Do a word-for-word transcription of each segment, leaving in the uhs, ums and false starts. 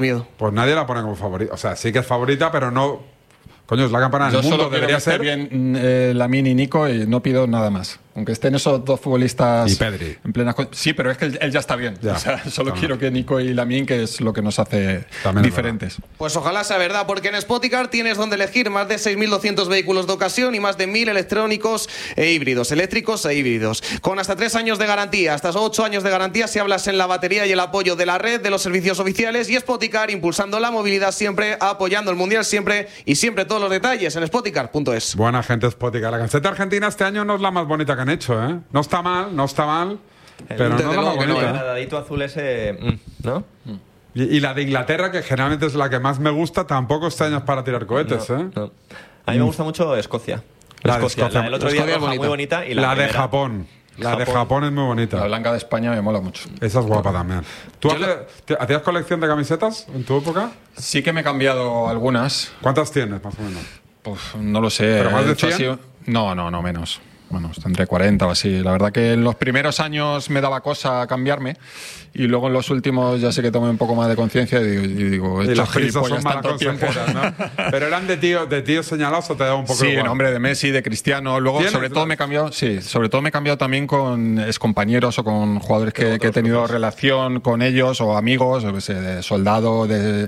miedo. Pues nadie la pone como favorita. O sea, sí que es favorita, pero no... Coño, es la campana del Yo mundo, solo quiero debería que esté ser... bien eh, Lamine y Nico y no pido nada más. Aunque estén esos dos futbolistas Y Pedri. en plena... Sí, pero es que él, él ya está bien. Ya, o sea, solo también. quiero que Nico y Lamine, que es lo que nos hace También es diferentes. Pues ojalá sea verdad, porque en Spoticar tienes donde elegir más de seis mil doscientos vehículos de ocasión y más de mil electrónicos e híbridos, eléctricos e híbridos. Con hasta tres años de garantía, hasta ocho años de garantía si hablas en la batería y el apoyo de la red, de los servicios oficiales, y Spoticar impulsando la movilidad siempre, apoyando el Mundial siempre y siempre todos los detalles en spoticar punto es. Buena gente Spoticar. La camiseta argentina este año no es la más bonita que han hecho, ¿eh? No está mal, no está mal, pero no es la más luego que no, bonita. El nadadito azul ese, mm, ¿no? Y, y la de Inglaterra, que generalmente es la que más me gusta, tampoco este año es para tirar cohetes, No, ¿eh? no. A mí me gusta mucho Escocia. La de Escocia. Escocia. La del otro Escocia día es roja, bonita. muy bonita. Y la, La de primera, Japón. La de Japón. Japón es muy La bonita. blanca de España me mola mucho. Esa es guapa también. ¿Tú hace- te- hacías colección de camisetas en tu época? Sí que me he cambiado algunas. ¿Cuántas tienes, más o menos? Pues no lo sé. ¿Pero más de He hecho cien? así- No, no, no, menos. Bueno, tendré cuarenta o así. La verdad que en los primeros años me daba cosa cambiarme y luego en los últimos ya sé que tomé un poco más de conciencia y digo, y digo he Y hecho las prisas son gilipollas malas tanto tiempo. consejeras, ¿no? Pero eran de tíos de tíos señalados o te daba un poco Sí, igual. nombre de Messi, de Cristiano. Luego, ¿Tienes? sobre todo me he cambiado, sí, sobre todo me he cambiado también con excompañeros o con jugadores que, que he tenido relación con ellos o amigos, o qué sé, de Soldado, de,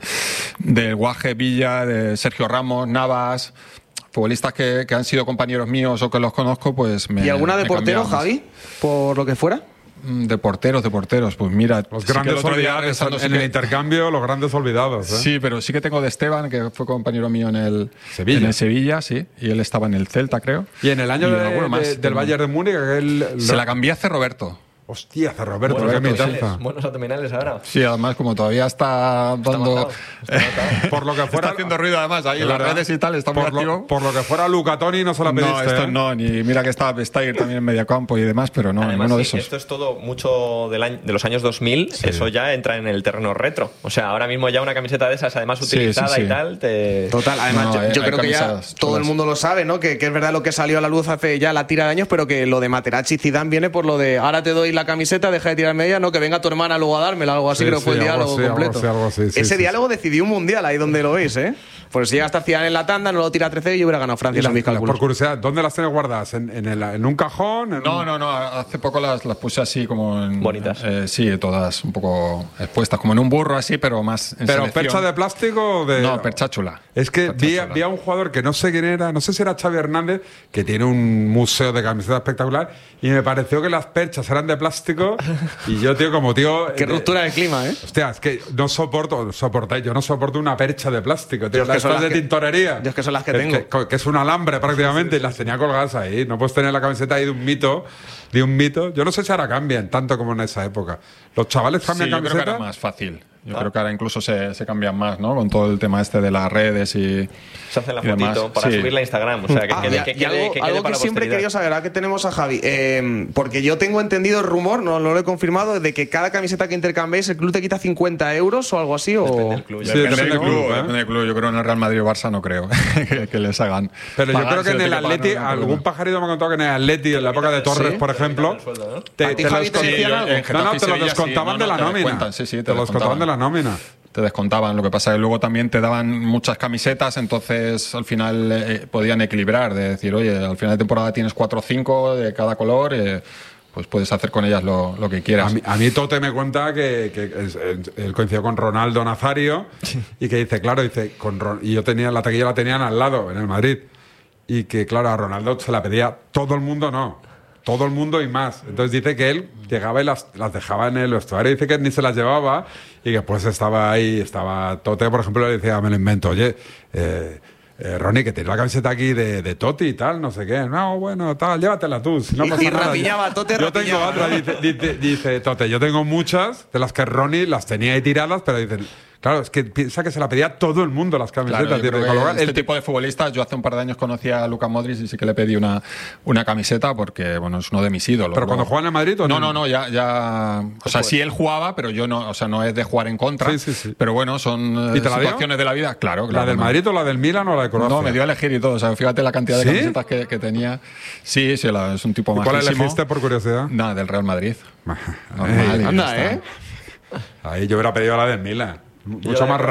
de Guaje Villa, de Sergio Ramos, Navas, futbolistas que, que han sido compañeros míos o que los conozco, pues me. ¿Y alguna de me he portero, cambiado más. Javi? Por lo que fuera. Mm, De porteros, de porteros, pues mira. Los sí que grandes el otro día olvidados pensando, en, sí en el que- intercambio, los grandes olvidados, ¿eh? Sí, pero sí que tengo de Esteban, que fue compañero mío en el Sevilla. en el Sevilla, sí, y él estaba en el Celta, creo. Y en el año Y de- alguno más, de- del tengo. Bayern de Múnich, aquel... Se la cambié hace Roberto. Hostia, hace Roberto, Buenos qué abdominales, mitaza. buenos abdominales ahora. Sí, además como todavía está Está dando... matado, está matado. Por lo que fuera... Está haciendo ruido además ahí en las ¿verdad? redes y tal, está muy por, lo, activo. por lo que fuera Luca Toni no se la pediste, No, esto ¿eh? no, ni mira que estaba Steyr también en mediocampo y demás, pero no, Además, ninguno de sí, esos. esto es todo mucho del año- de los años dos mil, eso ya entra en el terreno retro. O sea, ahora mismo ya una camiseta de esas, además Sí, sí, utilizada sí. y tal, te... Total, además No, yo, hay- yo hay creo que ya camisas todo el chulas. mundo lo sabe, ¿no? Que, que es verdad lo que salió a la luz hace ya la tira de años, pero que lo de Materazzi y Zidane viene por lo de ahora te doy la camiseta, deja de tirarme ella, no, que venga tu hermana luego a dármela, algo así, Sí, creo que sí, fue el algo diálogo así, algo completo. así, algo así, sí, Ese sí, diálogo decidió un mundial, ahí donde lo veis, ¿eh? Pues si llega hasta Zidane en la tanda, no lo tira a trece y yo hubiera ganado Francia, Y son las- mis las- cálculos. por curiosidad, ¿dónde las tienes guardadas? ¿En, en, el- en un cajón? En No, un- no, no, hace poco las, las puse así como en... Bonitas. eh, sí, todas un poco expuestas, como en un burro así, pero más en ¿Pero selección. percha de plástico o de...? No, percha chula. Es que Percha vi, chula. vi a un jugador que no sé quién era, no sé si era Xavi Hernández, que tiene un museo de camisetas espectacular, y me pareció que las perchas eran de plástico, y yo, tío, como tío... Qué de- ruptura del clima, ¿eh? Hostia, es que no soporto, soportáis, yo no soporto una percha de plástico, tío. Yo es que Las son estas las de que- tintorería. yo es que son las que Es tengo. Que, es un alambre prácticamente, y las tenía colgadas ahí. No puedes tener la camiseta ahí de un mito, de un mito. Yo no sé si ahora cambian tanto como en esa época. Los chavales Sí, cambian yo creo que camiseta. era más fácil. Yo Ah. creo que ahora incluso se, se cambian más, ¿no? Con todo el tema este de las redes y... Se hace la y demás. fotito para Sí. subirla a Instagram. O sea, que Ah, quede, y- que y quede- algo, que quede algo para que la siempre he posteridad. querido saber, ahora que tenemos a Javi, eh, porque yo tengo entendido el rumor, no, no lo he confirmado, de que cada camiseta que intercambiéis el club te quita cincuenta euros o algo así. Depende o... del club. Sí, ya. depende Depende del del club, club, ¿eh? depende del club. Yo creo en el Real Madrid o Barça no creo que, que les hagan. Pero yo pagar, creo que si en lo el tiene que pagar, Atleti, no hay algún problema. pajarito me ha contado que en el Atleti, en la época de Torres, Sí. por ejemplo, el sueldo, ¿no? te, ¿A ti, te Javi, los te con- decían algo? en No, no, Getafe y te los Sevilla, sí. descontaban No, de no, la te nómina. descuentan, sí, sí, te te los descontaban de la nómina. Te descontaban. Lo que pasa es que luego también te daban muchas camisetas, entonces al final eh, podían equilibrar, de decir, oye, al final de temporada tienes cuatro o cinco de cada color, eh, pues puedes hacer con ellas lo, lo que quieras. A mí, a mí Tote me cuenta que, que es- él coincidió con Ronaldo Nazario y que dice, claro, dice, con Ron- y yo tenía la taquilla la tenían al lado, en el Madrid, y que claro, a Ronaldo se la pedía todo el mundo, no, todo el mundo y más. Entonces dice que él llegaba y las, las dejaba en el vestuario, dice que ni se las llevaba y que pues estaba ahí, estaba Tote, por ejemplo, le decía, me lo invento, oye, eh, Eh, Ronnie, que tienes la camiseta aquí de, de Totti y tal, no sé qué. No, bueno, tal, llévatela tú. Si no Y- pasa y nada. rapiñaba, Tote Yo tengo rapiñaba, otra, ¿no? dice, dice, dice Tote, yo tengo muchas, de las que Ronnie las tenía ahí tiradas, pero dicen, claro, es que piensa que se la pedía todo el mundo las camisetas. Claro, yo tío, creo de que colocar. este El- tipo de futbolistas, yo hace un par de años conocí a Luka Modric y sí que le pedí una, una camiseta porque, bueno, es uno de mis ídolos. ¿Pero cuando Luego- juega en el Madrid o No, no? no, no, ya, ya... O sea, sí él jugaba, pero yo no, o sea, no es de jugar en contra. Sí, sí, sí. Pero bueno, son ¿Y eh, te la dio? situaciones de la vida. Claro, claro. ¿La del no. Madrid o la del Milan o la de Croacia? No, me dio a elegir y todo. O sea, fíjate la cantidad de ¿Sí? camisetas que, que tenía. Sí, sí, la- es un tipo ¿Y más cuál elegiste por curiosidad? Nada, del Real Madrid. Normal, y ya Anda, está. ¿eh? Ahí yo hubiera pedido la del Milan. mucho más